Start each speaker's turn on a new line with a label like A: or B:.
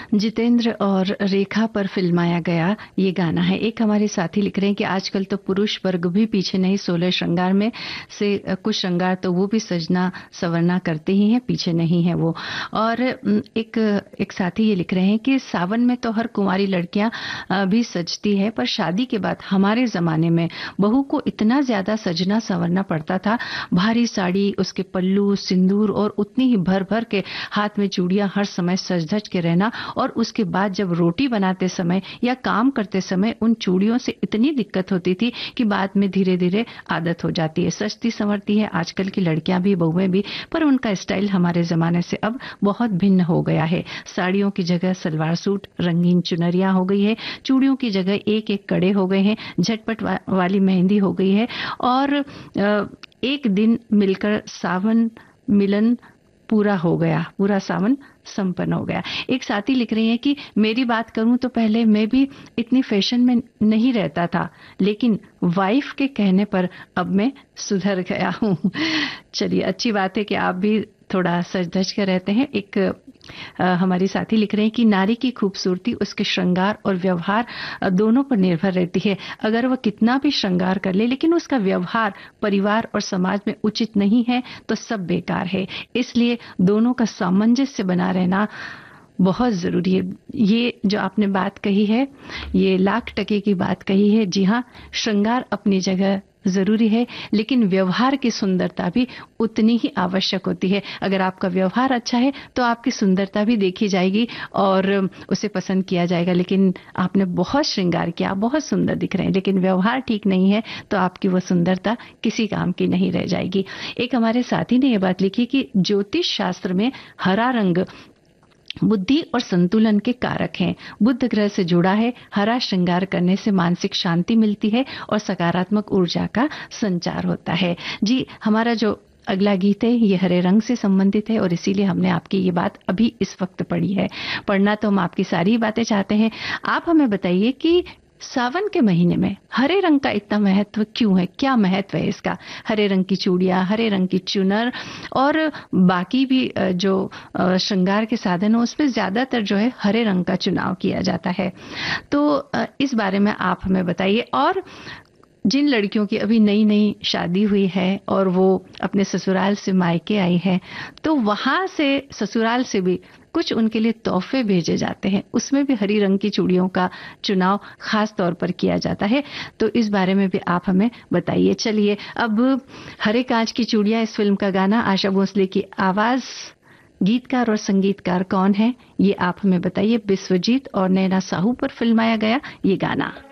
A: जितेंद्र और रेखा पर फिल्माया गया ये गाना है। एक हमारे साथी लिख रहे हैं कि आजकल तो पुरुष वर्ग भी पीछे नहीं, 16 श्रृंगार में से कुछ श्रृंगार तो वो भी सजना संवरना करते ही हैं, पीछे नहीं है वो। और एक साथी ये लिख रहे हैं कि सावन में तो हर कुंवारी लड़कियां भी सजती है, पर शादी के बाद हमारे जमाने में बहू को इतना ज्यादा सजना संवरना पड़ता था, भारी साड़ी, उसके पल्लू, सिंदूर और उतनी ही भर भर के हाथ में चूड़ियां, हर समय सज धज के रहना। और उसके बाद जब रोटी बनाते समय या काम करते समय उन चूड़ियों से इतनी दिक्कत होती थी कि बाद में धीरे धीरे आदत हो जाती है। सजती संवरती है आजकल की लड़कियां भी, बहुएं भी, पर उनका स्टाइल हमारे जमाने से अब बहुत भिन्न हो गया है। साड़ियों की जगह सलवार सूट, रंगीन चुनरियां हो गई है, चूड़ियों की जगह एक एक कड़े हो गए हैं, झटपट वाली मेहंदी हो गई है, और एक दिन मिलकर सावन मिलन पूरा हो गया, पूरा सावन संपन्न हो गया। एक साथी लिख रही हैं कि मेरी बात करूं तो पहले मैं भी इतनी फैशन में नहीं रहता था, लेकिन वाइफ के कहने पर अब मैं सुधर गया हूं। चलिए, अच्छी बात है कि आप भी थोड़ा सज धज कर रहते हैं। एक हमारी साथी लिख रहे हैं कि नारी की खूबसूरती उसके श्रृंगार और व्यवहार दोनों पर निर्भर रहती है। अगर वह कितना भी श्रृंगार कर ले, लेकिन उसका व्यवहार परिवार और समाज में उचित नहीं है तो सब बेकार है। इसलिए दोनों का सामंजस्य बना रहना बहुत जरूरी है। ये जो आपने बात कही है, ये लाख टके की बात कही है। जी हाँ, श्रृंगार अपनी जगह जरूरी है, लेकिन व्यवहार की सुंदरता भी उतनी ही आवश्यक होती है। अगर आपका व्यवहार अच्छा है तो आपकी सुंदरता भी देखी जाएगी और उसे पसंद किया जाएगा। लेकिन आपने बहुत श्रृंगार किया, बहुत सुंदर दिख रहे हैं, लेकिन व्यवहार ठीक नहीं है तो आपकी वो सुंदरता किसी काम की नहीं रह जाएगी। एक हमारे साथी ने ये बात लिखी कि ज्योतिष शास्त्र में हरा रंग बुद्धि और संतुलन के कारक हैं। बुध ग्रह से जुड़ा है। हरा श्रृंगार करने से मानसिक शांति मिलती है और सकारात्मक ऊर्जा का संचार होता है। जी, हमारा जो अगला गीत है ये हरे रंग से संबंधित है और इसीलिए हमने आपकी ये बात अभी इस वक्त पढ़ी है। पढ़ना तो हम आपकी सारी बातें चाहते हैं। आप हमें बताइए कि सावन के महीने में हरे रंग का इतना महत्व क्यों है? क्या महत्व है इसका? हरे रंग की चूड़ियां, हरे रंग की चुनर और बाकी भी जो श्रृंगार के साधन हो, उसमें ज्यादातर जो है हरे रंग का चुनाव किया जाता है। तो इस बारे में आप हमें बताइए। और जिन लड़कियों की अभी नई नई शादी हुई है और वो अपने ससुराल से मायके आई है, तो वहां से ससुराल से भी कुछ उनके लिए तोहफे भेजे जाते हैं, उसमें भी हरी रंग की चूड़ियों का चुनाव खास तौर पर किया जाता है। तो इस बारे में भी आप हमें बताइए। चलिए, अब हरे कांच की चूड़ियां इस फिल्म का गाना, आशा भोसले की आवाज, गीतकार और संगीतकार कौन है ये आप हमें बताइए। विश्वजीत और नैना साहू पर फिल्माया गया ये गाना।